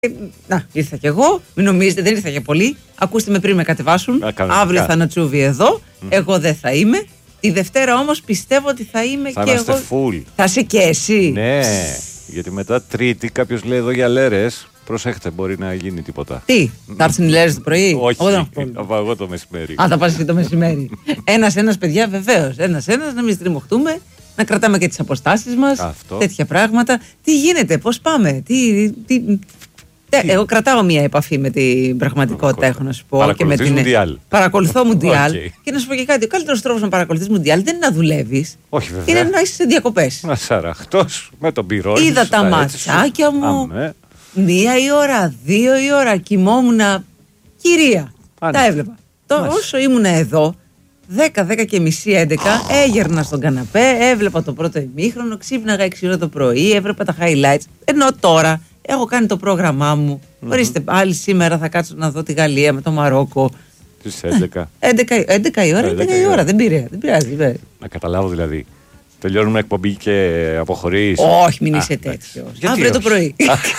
Να, ήρθα κι εγώ. Μην νομίζετε, δεν ήρθα για πολύ. Ακούστε με πριν με κατεβάσουν. Αύριο θα ανατσούβει εδώ. Εγώ δεν θα είμαι. Τη Δευτέρα όμως πιστεύω ότι θα είμαι θα και εγώ. Full. Θα είσαι και εσύ. Ναι, γιατί μετά Τρίτη κάποιος λέει εδώ για λέρες. Προσέχτε, μπορεί να γίνει τίποτα. Τι, θα έρθουν οι λέρες το πρωί? Όχι, θα πάω εγώ το μεσημέρι. Α, θα πας εσύ το μεσημέρι. Ένας, παιδιά, βεβαίως. Ένας, να μην στριμωχτούμε, να κρατάμε και τις αποστάσεις μας. Αυτό. Τέτοια πράγματα. Τι γίνεται, πώς πάμε, εγώ κρατάω μια επαφή με την πραγματικότητα, έχω να σου πω. Παρακολουθείς Μουντιάλ. Παρακολουθώ Μουντιάλ. Και να σου πω και κάτι. Ο καλύτερος τρόπος να παρακολουθείς Μουντιάλ δεν είναι να δουλεύεις. Όχι, βέβαια. Είναι να είσαι σε διακοπές. Να σαραχτός με τον πυρό. Είδα τα ματσάκια μου. 1 η ώρα, 2 η ώρα. Κοιμόμουνα. Κυρία. Τα έβλεπα. Όσο ήμουνα εδώ, 10 και μισή, 11, έγερνα στον καναπέ, έβλεπα το πρώτο ημίχρονο, ξύπναγα 6 ώρα το πρωί, έβλεπα τα highlights. Ενώ τώρα έχω κάνει το πρόγραμμά μου. Ορίστε, άλλη σήμερα θα κάτσω να δω τη Γαλλία με το Μαρόκο. Στις 11. 11 η ώρα, δεν πειράζει. Να καταλάβω δηλαδή. Τελειώνουμε εκπομπή και αποχωρείς. Όχι, μην είσαι τέτοιος. Αύριο το πρωί.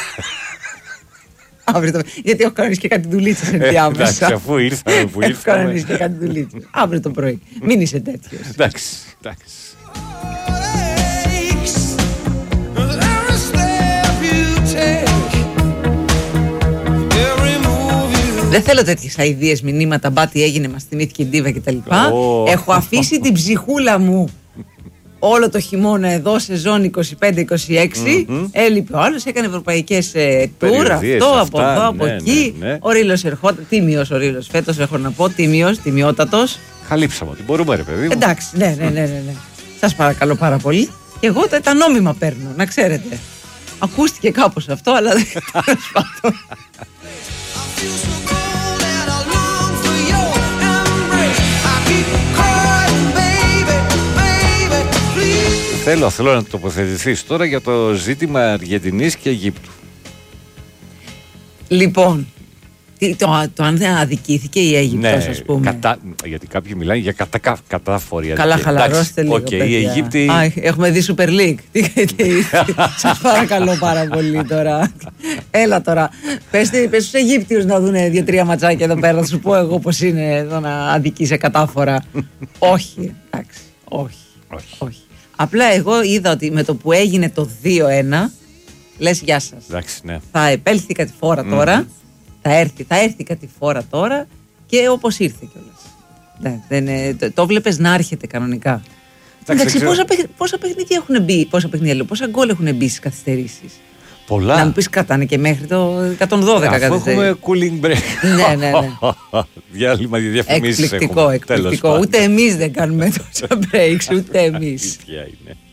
Γιατί έχω κανονίσει και κάτι δουλίτσα ενδιάμεσα. Εντάξει, αφού ήρθαμε που ήρθαμε. Έχω κανονίσει και κάτι δουλίτσα. Αύριο το πρωί. Μην είσαι τέτοιος. Εντάξει. Δεν θέλω τέτοιες αηδίες μηνύματα. Μπα τι έγινε, μας θυμήθηκε η Ντίβα κτλ. Έχω αφήσει την ψυχούλα μου όλο το χειμώνα εδώ, σεζόν 25-26. Έλειπε ο άλλος, έκανε ευρωπαϊκές τουρ. Αυτό, από εδώ, από εκεί. Ο Ρήλος ερχόταν. Τίμιος ο Ρήλος φέτος, έχω να πω. Τιμιότατος. Χαλύψαμε ότι μπορούμε, ρε παιδί μου. Εντάξει, ναι. Σας παρακαλώ πάρα πολύ. Και εγώ τα νόμιμα παίρνω, να ξέρετε. Ακούστηκε κάπως αυτό, αλλά δεν πάντων. Θέλω να τοποθετηθείς τώρα για το ζήτημα Αργεντινής και Αιγύπτου. Λοιπόν, το αν δεν αδικήθηκε η Αίγυπτος, ας πούμε. Γιατί κάποιοι μιλάνε για κατάφορη αδικία. Καλά, χαλαρώστε λίγο, παιδιά. Η Αιγύπτη... έχουμε δει Super League. Σας παρακαλώ πάρα πολύ τώρα. Έλα τώρα. Πες στους Αιγύπτιους να δουν 2-3 ματσάκια εδώ πέρα. Θα σου πω εγώ πώς είναι εδώ να αδικήσει κατάφορα. Όχι, εντάξει. Όχι. Απλά εγώ είδα ότι με το που έγινε το 2-1, λες γεια σας. Εντάξει, ναι. Θα επέλθει κατηφόρα τώρα. Θα έρθει κατηφόρα τώρα και όπως ήρθε κιόλας. Ναι, το βλέπεις να έρχεται κανονικά. Εντάξει, πόσα παιχνίδια έχουν μπει, πόσα γκολ έχουν μπει στις καθυστερήσεις. Πολλά. Να μου πεις κρατάνε και μέχρι το 112 καθυστερήσεις. Αφού έχουμε cooling break. Ναι. Διάλειμμα διαφημίσεις έχουμε. Εκπληκτικό. Ούτε εμείς δεν κάνουμε τόσα breaks, ούτε εμείς. Είναι.